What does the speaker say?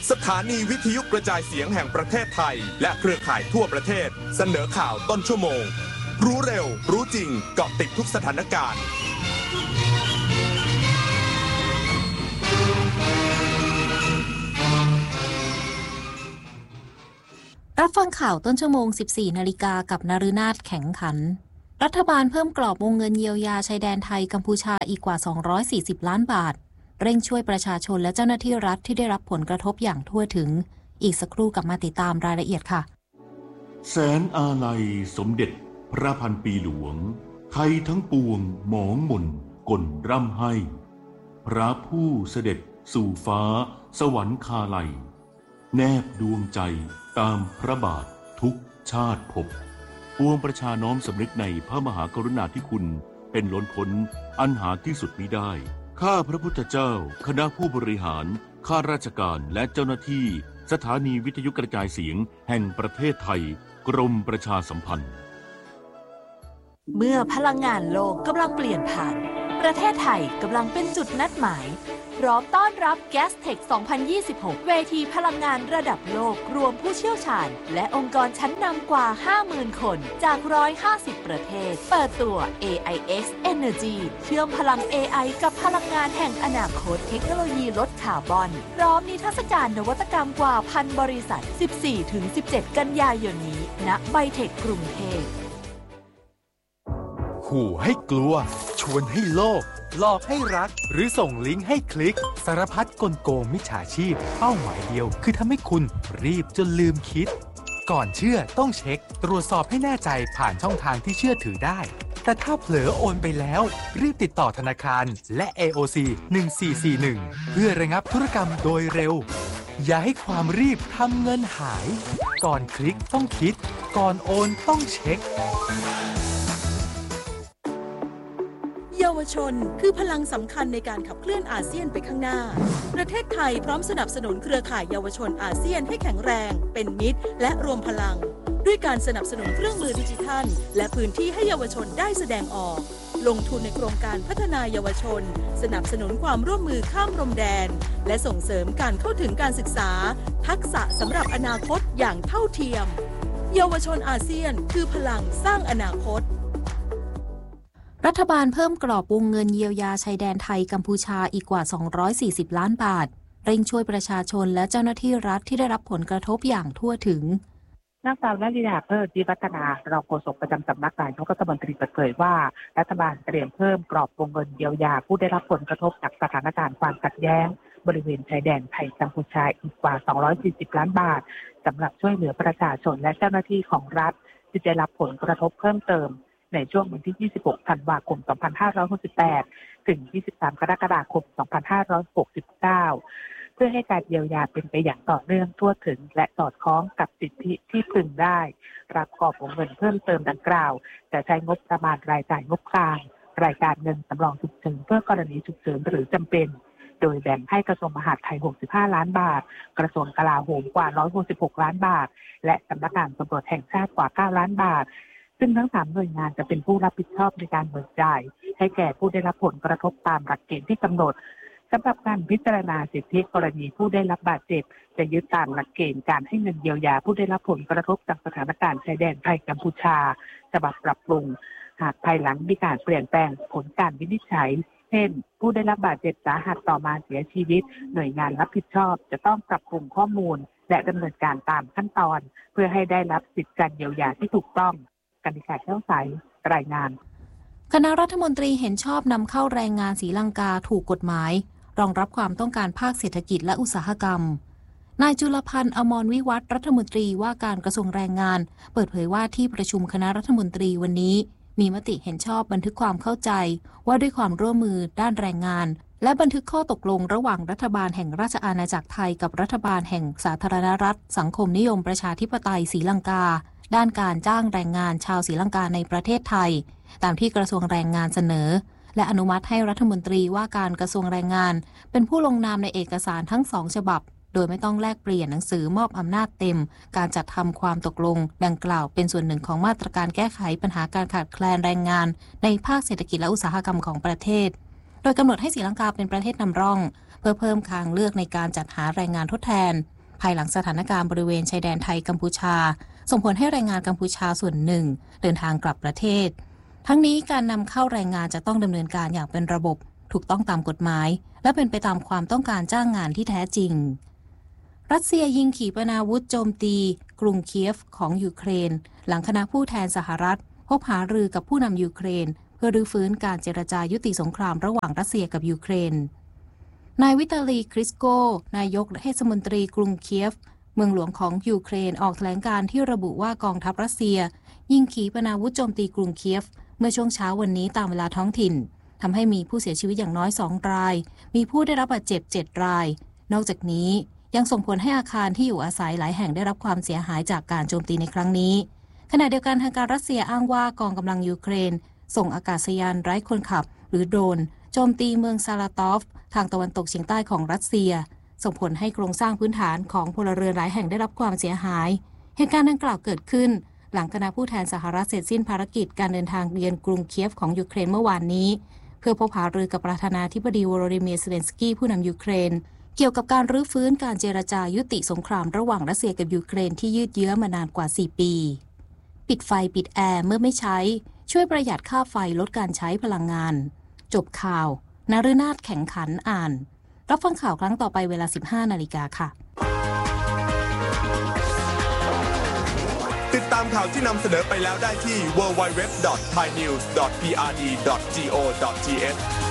สถานีวิทยุกระจายเสียงแห่งประเทศไทยและเครือข่ายทั่วประเทศเสนอข่าวต้นชั่วโมงรู้เร็วรู้จริงเกาะติดทุกสถานการณ์รับฟังข่าวต้นชั่วโมง 14 นาฬิกากับนฤนาถแข็งขันรัฐบาลเพิ่มกรอบวงเงินเยียวยาชายแดนไทยกัมพูชาอีกกว่า240ล้านบาทเร่งช่วยประชาชนและเจ้าหน้าที่รัฐที่ได้รับผลกระทบอย่างทั่วถึงอีกสักครู่กลับมาติดตามรายละเอียดค่ะแสนอาลัยสมเด็จพระพันปีหลวงไทยทั้งปวงหมองหม่นกลร่ำให้พระผู้เสด็จสู่ฟ้าสวรรคาลัยแนบดวงใจตามพระบาททุกชาติภพปวงประชาน้อมสำนึกในพระมหากรุณาธิคุณเป็นล้นพ้นอันหาที่สุดมิได้ข้าพระพุทธเจ้าคณะผู้บริหารข้าราชการและเจ้าหน้าที่สถานีวิทยุกระจายเสียงแห่งประเทศไทยกรมประชาสัมพันธ์เมื่อพลังงานโลกกำลังเปลี่ยนผ่านประเทศไทยกำลังเป็นจุดนัดหมายพร้อมต้อนรับ Gastech 2026 เวทีพลังงานระดับโลกรวมผู้เชี่ยวชาญและองค์กรชั้นนำกว่า 50,000 คนจาก 150 ประเทศเปิดตัว AIX Energy เชื่อมพลัง AI กับพลังงานแห่งอนาคตเทคโนโลยีลดคาร์บอนพร้อมนิทรรศการนวัตกรรมกว่า 1,000 บริษัท 14-17 กันยายนนี้ณไบเทคกรุงเทพขู่ให้กลัวชวนให้โลภหลอกให้รักหรือส่งลิงก์ให้คลิกสารพัดกลโกงมิจฉาชีพเป้าหมายเดียวคือทำให้คุณรีบจนลืมคิดก่อนเชื่อต้องเช็คตรวจสอบให้แน่ใจผ่านช่องทางที่เชื่อถือได้แต่ถ้าเผลอโอนไปแล้วรีบติดต่อธนาคารและ AOC 1441เพื่อระงับธุรกรรมโดยเร็วอย่าให้ความรีบทำเงินหายก่อนคลิกต้องคิดก่อนโอนต้องเช็คเยาวชนคือพลังสำคัญในการขับเคลื่อนอาเซียนไปข้างหน้าประเทศไทยพร้อมสนับสนุนเครือข่ายเยาวชนอาเซียนให้แข็งแรงเป็นมิตรและรวมพลังด้วยการสนับสนุนเครื่องมือดิจิทัลและพื้นที่ให้เยาวชนได้แสดงออกลงทุนในโครงการพัฒนาเยาวชนสนับสนุนความร่วมมือข้ามพรมแดนและส่งเสริมการเข้าถึงการศึกษาทักษะสำหรับอนาคตอย่างเท่าเทียมเยาวชนอาเซียนคือพลังสร้างอนาคตรัฐบาลเพิ่มกรอบวงเงินเยียวยาชายแดนไทยกัมพูชาอีกกว่า240ล้านบาทเร่งช่วยประชาชนและเจ้าหน้าที่รัฐที่ได้รับผลกระทบอย่างทั่วถึงนางสาวณฤดาเพิศวิวัฒนารองโฆษกประจำสำนักนายกรัฐมนตรีเปิดเผยว่ารัฐบาลเตรียมเพิ่มกรอบวงเงินเยียวยาผู้ได้รับผลกระทบจากสถานการณ์ความขัดแย้งบริเวณชายแดนไทยกัมพูชาอีกกว่า240ล้านบาทสำหรับช่วยเหลือประชาชนและเจ้าหน้าที่ของรัฐที่ได้รับผลกระทบเพิ่มเติมในช่วงวันที่26ธันวาคม2568ถึง23กรกฎาคม2569เพื่อให้การเยียวยาเป็นไปอย่างต่อเนื่องทั่วถึงและสอดคล้องกับสิทธิที่พึงได้รับกรอบวงเงินเพิ่มเติมดังกล่าวจะใช้งบประมาณรายจ่ายงบกลางรายการเงินสำรองฉุกเฉินเพื่อกรณีฉุกเฉินหรือจำเป็นโดยแบ่งให้กระทรวงมหาดไทย65ล้านบาทกระทรวงกลาโหมกว่า166ล้านบาทและสำนักงานตำรวจแห่งชาติกว่า9ล้านบาทซึ่งทั้ง3หน่วยงานจะเป็นผู้รับผิดชอบในการเบิกจ่ายให้แก่ผู้ได้รับผลกระทบตามหลักเกณฑ์ที่กำหนดสำหรับการพิจารณาสิทธิกรณีผู้ได้รับบาดเจ็บจะยึดตามหลักเกณฑ์การให้เงินเยียวยาผู้ได้รับผลกระทบจากสถานการณ์ชายแดนไทยกัมพูชาฉบับปรับปรุงหากภายหลังมีการเปลี่ยนแปลงผลการวินิจฉัยเช่นผู้ได้รับบาดเจ็บสาหัสต่อมาเสียชีวิตหน่วยงานรับผิดชอบจะต้องปรับปรุงข้อมูลและดำเนินการตามขั้นตอนเพื่อให้ได้รับสิทธิการเยียวยาที่ถูกต้องกนิษฐ์แก้วใสรายงานคณะรัฐมนตรีเห็นชอบนำเข้าแรงงานศรีลังกาถูกกฎหมายรองรับความต้องการภาคเศรษฐกิจและอุตสาหกรรมนายจุลพันธ์อมรวิวัฒน์รัฐมนตรีว่าการกระทรวงแรงงานเปิดเผยว่าที่ประชุมคณะรัฐมนตรีวันนี้มีมติเห็นชอบบันทึกความเข้าใจว่าด้วยความร่วมมือด้านแรงงานและบันทึกข้อตกลงระหว่างรัฐบาลแห่งราชอาณาจักรไทยกับรัฐบาลแห่งสาธารณรัฐสังคมนิยมประชาธิปไตยศรีลังกาด้านการจ้างแรงงานชาวศรีลังกาในประเทศไทยตามที่กระทรวงแรงงานเสนอและอนุมัติให้รัฐมนตรีว่าการกระทรวงแรงงานเป็นผู้ลงนามในเอกสารทั้ง2ฉบับโดยไม่ต้องแลกเปลี่ยนหนังสือมอบอำนาจเต็มการจัดทำความตกลงดังกล่าวเป็นส่วนหนึ่งของมาตรการแก้ไขปัญหาการขาดแคลนแรงงานในภาคเศรษฐกิจและอุตสาหกรรมของประเทศโดยกำหนดให้ศรีลังกาเป็นประเทศนำร่องเพื่อเพิ่มทางเลือกในการจัดหาแรงงานทดแทนภายหลังสถานการณ์บริเวณชายแดนไทยกัมพูชาส่งผลให้แรงงานกัมพูชาส่วนหนึ่งเดินทางกลับประเทศทั้งนี้การนำเข้าแรงงานจะต้องดำเนินการอย่างเป็นระบบถูกต้องตามกฎหมายและเป็นไปตามความต้องการจ้างงานที่แท้จริงรัสเซียยิงขีปนาวุธโจมตีกรุงเคียฟของยูเครนหลังคณะผู้แทนสหรัฐพบหารือกับผู้นำยูเครนเพื่อรื้อฟื้นการเจรจายุติสงครามระหว่างรัสเซียกับยูเครนนายวิตาลีคริสโกนายกเทศมนตรีกรุงเคียฟเมืองหลวงของยูเครนออกแถลงการที่ระบุว่ากองทัพรัสเซียยิงขีปนาวุธโจมตีกรุงเคียฟเมื่อช่วงเช้าวันนี้ตามเวลาท้องถิ่นทำให้มีผู้เสียชีวิตอย่างน้อย2 รายมีผู้ได้รับบาดเจ็บ7 รายนอกจากนี้ยังส่งผลให้อาคารที่อยู่อาศัยหลายแห่งได้รับความเสียหายจากการโจมตีในครั้งนี้ขณะเดียวกันทางการรัสเซียอ้างว่ากองกำลังยูเครนส่งอากาศยานไร้คนขับหรือโดรนโจมตีเมืองซาลาตอฟทางตะวันตกเฉียงใต้ของรัสเซียส่งผลให้โครงสร้างพื้นฐานของพลเรือนหลายแห่งได้รับความเสียหายเหตุการณ์ดังกล่าวเกิดขึ้นหลังคณะผู้แทนสหรัฐเสร็จสิ้นภารกิจการเดินทางเยือนกรุงเคียฟของยูเครนเมื่อวานนี้เพื่อพบหารือกับประธานาธิบดีโวโลดิเมียร์ เซเลนสกี้ผู้นำยูเครนเกี่ยวกับการรื้อฟื้นการเจรจายุติสงครามระหว่างรัสเซียกับยูเครนที่ยืดเยื้อมานานกว่า4 ปีปิดไฟปิดแอร์เมื่อไม่ใช้ช่วยประหยัดค่าไฟลดการใช้พลังงานจบข่าวนฤนาถแข่งขันอ่านรับฟังข่าวครั้งต่อไปเวลา 15 นาฬิกาค่ะติดตามข่าวที่นำเสนอไปแล้วได้ที่ www.thainews.prd.go.th